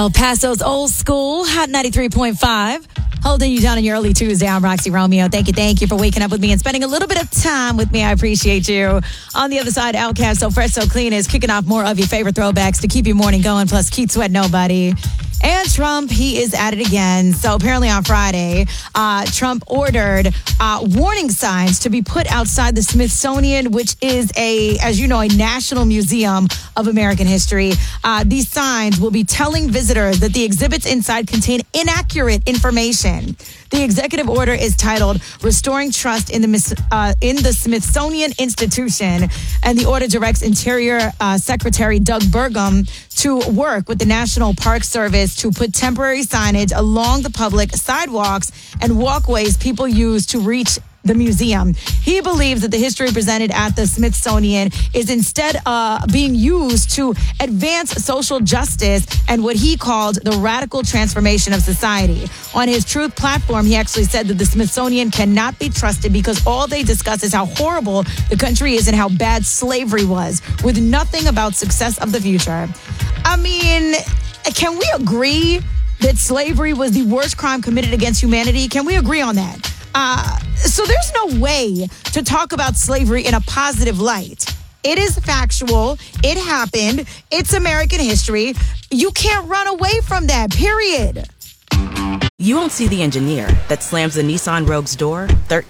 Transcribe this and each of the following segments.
El Paso's Old School, Hot 93.5. Holding you down on your early Tuesday. I'm Roxy Romeo. Thank you for waking up with me and spending a little bit of time with me. I appreciate you. On the other side, Outkast, So Fresh, So Clean is kicking off more of your favorite throwbacks to keep your morning going, plus Keith Sweat Nobody. And Trump, he is at it again. So apparently on Friday, Trump ordered warning signs to be put outside the Smithsonian, which is as you know, a national museum of American history. These signs will be telling visitors that the exhibits inside contain inaccurate information. The executive order is titled Restoring Trust in the Smithsonian Institution, and the order directs Interior Secretary Doug Burgum to work with the National Park Service to put temporary signage along the public sidewalks and walkways people use to reach the museum. He believes that the history presented at the Smithsonian is instead being used to advance social justice and what he called the radical transformation of society. On his Truth platform, he actually said that the Smithsonian cannot be trusted because all they discuss is how horrible the country is and how bad slavery was, with nothing about success of the future. I mean, can we agree that slavery was the worst crime committed against humanity? Can we agree on that? So there's no way to talk about slavery in a positive light. It is factual. It happened. It's American history. You can't run away from that, period. You won't see the engineer that slams the Nissan Rogue's door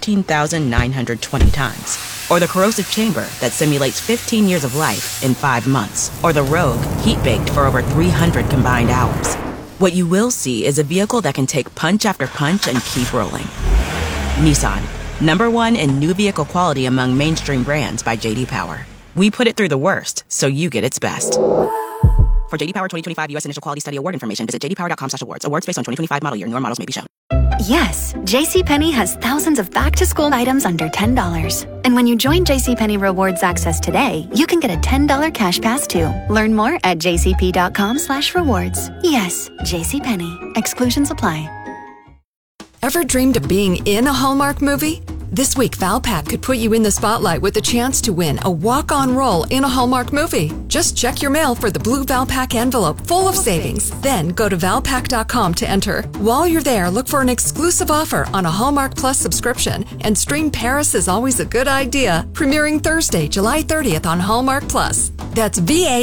13,920 times. Or the corrosive chamber that simulates 15 years of life in 5 months. Or the Rogue heat-baked for over 300 combined hours. What you will see is a vehicle that can take punch after punch and keep rolling. Nissan, #1 in new vehicle quality among mainstream brands by J.D. Power. We put it through the worst, so you get its best. For J.D. Power 2025 U.S. Initial Quality Study Award information, visit jdpower.com/awards. Awards based on 2025 model year. Newer models may be shown. Yes, JCPenney has thousands of back-to-school items under $10. And when you join JCPenney Rewards Access today, you can get a $10 cash pass too. Learn more at jcp.com/rewards. Yes, JCPenney. Exclusions apply. Ever dreamed of being in a Hallmark movie? This week, Valpak could put you in the spotlight with the chance to win a walk-on role in a Hallmark movie. Just check your mail for the blue Valpak envelope full of savings. Then go to valpak.com to enter. While you're there, look for an exclusive offer on a Hallmark Plus subscription and stream Paris is Always a Good Idea, premiering Thursday, July 30th on Hallmark Plus. That's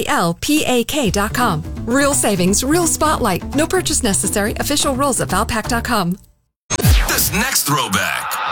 VALPAK.com. Real savings, real spotlight. No purchase necessary. Official rules at valpak.com. This next throwback